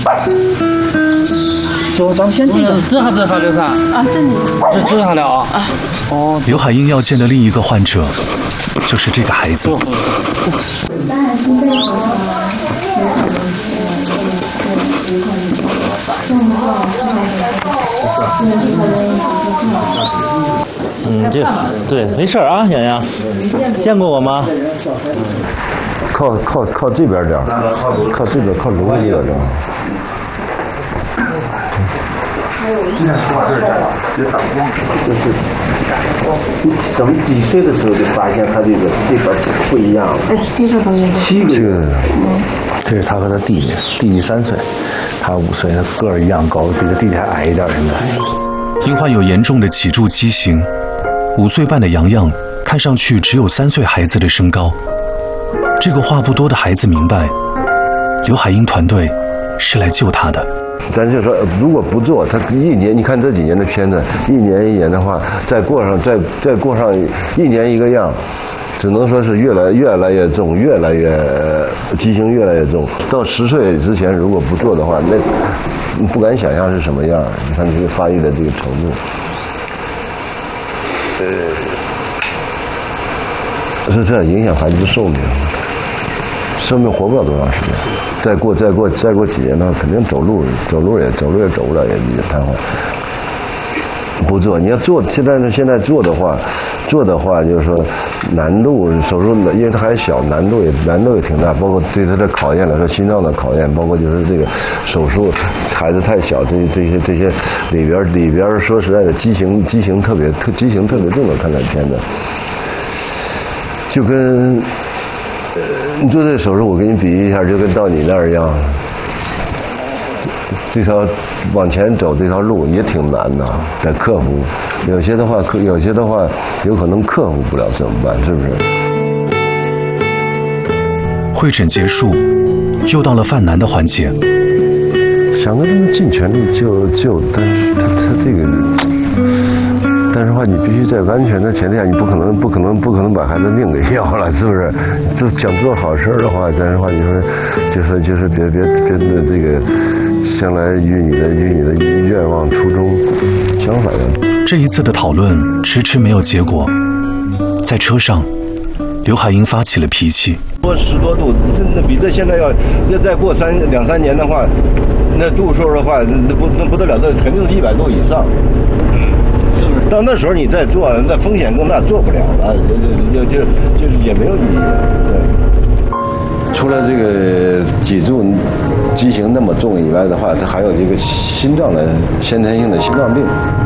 走，咱们先这个，治好了噻。啊，这治好了啊。啊。哦。 刘海英要见的另一个患者，就是这个孩子。 这对，没事啊，洋洋，见过我吗？ 靠这边点，靠这边靠楼这边点。 怎么几岁的时候就发现他这边不一样了？7个多月。7个月。 这是他和他弟弟3岁，他5岁，他个儿一样高，比他弟弟还矮一点现在。 因患有严重的脊柱畸形，5岁半的洋洋看上去只有3岁孩子的身高。这个话不多的孩子明白，刘海英团队是来救他的。 咱就说，如果不做，他一年，你看这几年的片子，一年一年的话，再过上1年一个样，只能说是越来越重，越来越畸形，越来越重。到10岁之前，如果不做的话，那不敢想象是什么样。你看这个发育的这个程度，是这样影响孩子的寿命，生命活不了多长时间。再过几年呢，肯定走路也走不了，也瘫痪。不做，你要做，现在做的话，就是说难度手术，因为他还小，难度也挺大，包括对他的考验来说，心脏的考验，包括就是这个手术，孩子太小，这些里边说实在的，畸形特别重的，看片子，就跟。你做这手术，我给你比喻一下，就跟到你那儿一样。这条往前走这条路也挺难的，得克服。有些的话有可能克服不了，怎么办？是不是？ 会诊结束，又到了犯难的环节。 想跟他们尽全力救，但是他这个。但是话，你必须在安全的前提下，你不可能把孩子命给要了，是不是？就想做好事的话，但是话，你说就是别的这个，将来与你的愿望初衷相反的。 这一次的讨论迟迟没有结果，在车上，刘海英发起了脾气。 10多度，那比这现在要再过2、3年的话，那度数的话，那不得了，那肯定是100度以上。到那时候你再做，那风险更大，做不了了，就是也没有意义。对，除了这个脊柱畸形那么重以外的话，它还有这个心脏的先天性的心脏病。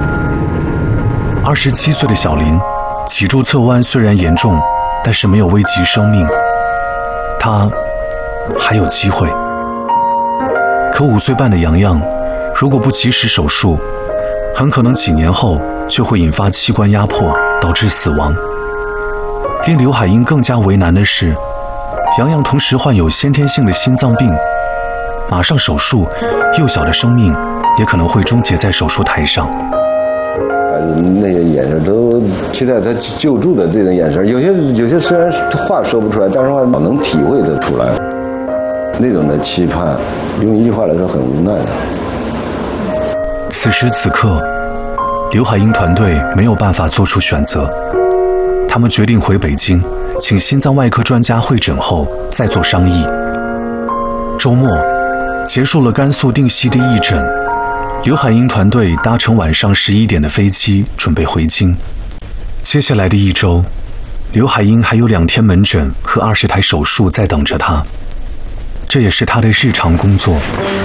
27岁的小林，脊柱侧弯虽然严重，但是没有危及生命，他还有机会。可5岁半的洋洋，如果不及时手术，很可能几年后就会引发器官压迫，导致死亡。令刘海英更加为难的是，洋洋同时患有先天性的心脏病，马上手术，幼小的生命也可能会终结在手术台上。 那些眼神都期待他救助的这种眼神，有些虽然话说不出来，但是话能体会得出来，那种的期盼，用一句话来说很无奈的。 此时此刻，刘海英团队没有办法做出选择，他们决定回北京，请心脏外科专家会诊后再做商议。周末结束了甘肃定西的义诊，刘海英团队搭乘晚上11点的飞机准备回京。接下来的1周，刘海英还有2天门诊和20台手术在等着他，这也是他的日常工作。